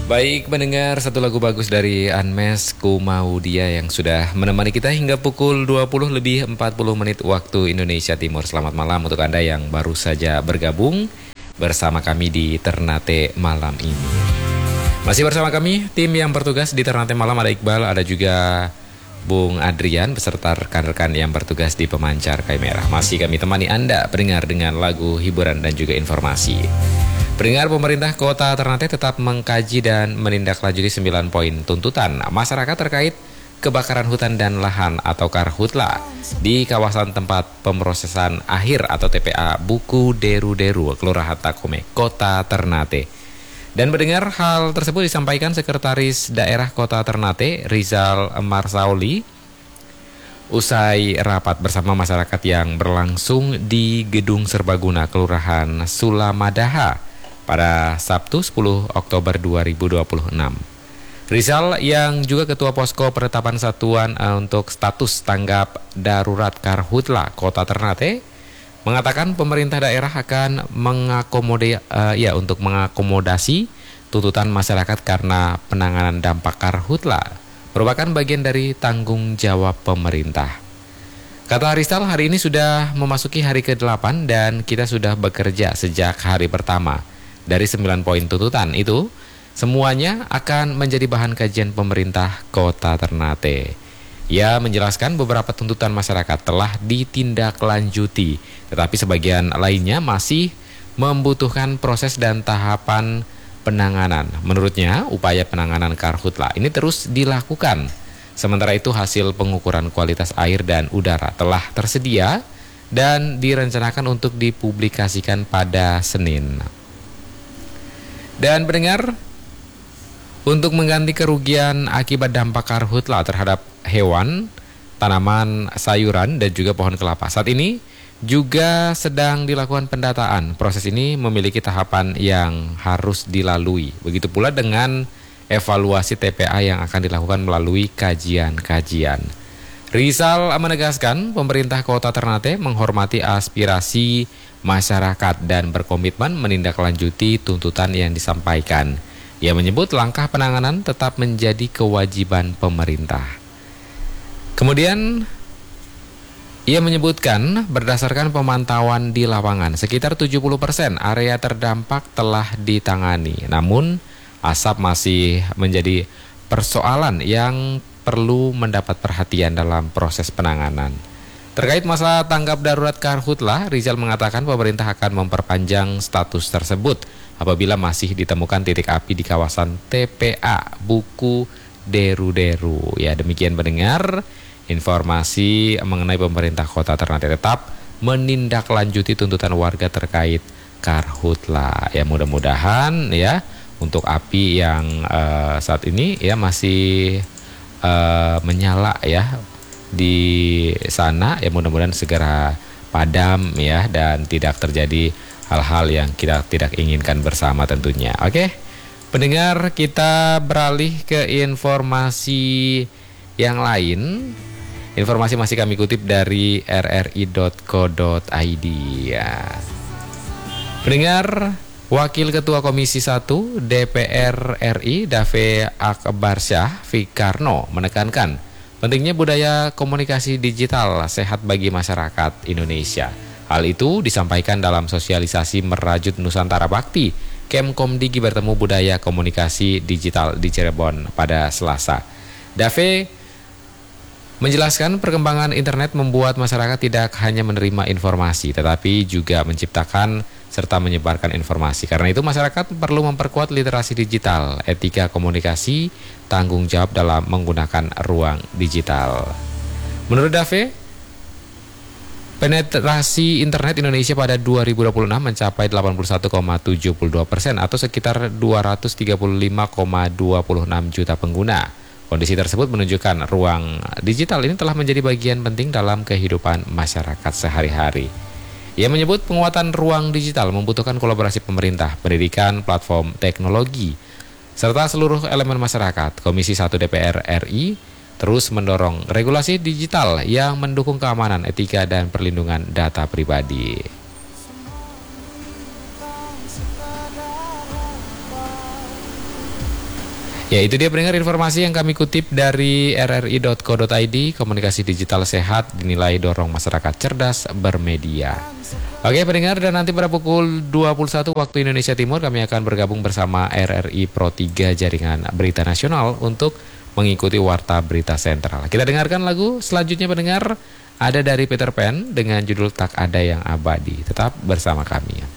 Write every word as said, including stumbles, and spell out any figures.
Baik mendengar satu lagu bagus dari Unmesh, Ku Mau Dia yang sudah menemani kita hingga pukul dua puluh lebih empat puluh menit waktu Indonesia Timur. Selamat malam untuk Anda yang baru saja bergabung bersama kami di Ternate malam ini. Masih bersama kami tim yang bertugas di Ternate malam, ada Iqbal, ada juga Bung Adrian beserta rekan-rekan yang bertugas di pemancar Kai Merah. Masih kami temani Anda pendengar dengan lagu hiburan dan juga informasi. Pendengar, pemerintah Kota Ternate tetap mengkaji dan menindaklanjuti sembilan poin tuntutan masyarakat terkait kebakaran hutan dan lahan atau karhutla di kawasan tempat pemrosesan akhir atau T P A Buku Deru-Deru, Kelurahan Takome, Kota Ternate. Dan mendengar hal tersebut disampaikan Sekretaris Daerah Kota Ternate, Rizal Marsauli, usai rapat bersama masyarakat yang berlangsung di Gedung Serbaguna, Kelurahan Sulamadaha, pada Sabtu sepuluh Oktober dua ribu dua puluh enam. Rizal yang juga Ketua Posko Penetapan Satuan uh, untuk Status Tanggap Darurat Karhutla Kota Ternate mengatakan pemerintah daerah akan mengakomodasi uh, ya untuk mengakomodasi tuntutan masyarakat karena penanganan dampak karhutla merupakan bagian dari tanggung jawab pemerintah. Kata Rizal, hari ini sudah memasuki hari kedelapan dan kita sudah bekerja sejak hari pertama. Dari sembilan poin tuntutan itu, semuanya akan menjadi bahan kajian pemerintah Kota Ternate. Ia menjelaskan beberapa tuntutan masyarakat telah ditindaklanjuti, tetapi sebagian lainnya masih membutuhkan proses dan tahapan penanganan. Menurutnya, upaya penanganan karhutla ini terus dilakukan. Sementara itu, hasil pengukuran kualitas air dan udara telah tersedia dan direncanakan untuk dipublikasikan pada Senin. Dan pendengar, untuk mengganti kerugian akibat dampak karhutla terhadap hewan, tanaman sayuran, dan juga pohon kelapa, saat ini juga sedang dilakukan pendataan. Proses ini memiliki tahapan yang harus dilalui. Begitu pula dengan evaluasi T P A yang akan dilakukan melalui kajian-kajian. Rizal menegaskan pemerintah Kota Ternate menghormati aspirasi masyarakat dan berkomitmen menindaklanjuti tuntutan yang disampaikan. Ia menyebut langkah penanganan tetap menjadi kewajiban pemerintah. Kemudian ia menyebutkan berdasarkan pemantauan di lapangan, sekitar tujuh puluh persen area terdampak telah ditangani. Namun asap masih menjadi persoalan yang perlu mendapat perhatian dalam proses penanganan. Terkait masalah tanggap darurat karhutla, Rizal mengatakan pemerintah akan memperpanjang status tersebut apabila masih ditemukan titik api di kawasan T P A Buku Deru-Deru. Ya, demikian pendengar informasi mengenai pemerintah Kota Ternate tetap menindaklanjuti tuntutan warga terkait karhutla. Ya, mudah-mudahan ya untuk api yang uh, saat ini ya masih uh, menyala ya di sana, ya mudah-mudahan segera padam ya dan tidak terjadi hal-hal yang kita tidak inginkan bersama tentunya. Oke, pendengar, kita beralih ke informasi yang lain. Informasi masih kami kutip dari r r i dot co dot i d ya. Pendengar, Wakil Ketua Komisi satu D P R R I Dave Akbarsyah Fikarno menekankan pentingnya budaya komunikasi digital sehat bagi masyarakat Indonesia. Hal itu disampaikan dalam sosialisasi Merajut Nusantara Bakti Kemkomdigi bertemu budaya komunikasi digital di Cirebon pada Selasa. Dave menjelaskan perkembangan internet membuat masyarakat tidak hanya menerima informasi tetapi juga menciptakan serta menyebarkan informasi. Karena itu masyarakat perlu memperkuat literasi digital, etika komunikasi, tanggung jawab dalam menggunakan ruang digital. Menurut Dave, penetrasi internet Indonesia pada dua ribu dua puluh enam mencapai delapan puluh satu koma tujuh dua persen atau sekitar dua ratus tiga puluh lima koma dua enam juta pengguna. Kondisi tersebut menunjukkan ruang digital ini telah menjadi bagian penting dalam kehidupan masyarakat sehari-hari. Ia menyebut penguatan ruang digital membutuhkan kolaborasi pemerintah, pendidikan, platform teknologi, serta seluruh elemen masyarakat. Komisi satu D P R R I terus mendorong regulasi digital yang mendukung keamanan, etika, dan perlindungan data pribadi. Ya, itu dia pendengar informasi yang kami kutip dari r r i dot co dot i d. Komunikasi digital sehat dinilai dorong masyarakat cerdas bermedia. Oke pendengar, dan nanti pada pukul dua puluh satu waktu Indonesia Timur kami akan bergabung bersama R R I Pro tiga Jaringan Berita Nasional untuk mengikuti Warta Berita Sentral. Kita dengarkan lagu selanjutnya pendengar, ada dari Peter Pan dengan judul Tak Ada Yang Abadi. Tetap bersama kami.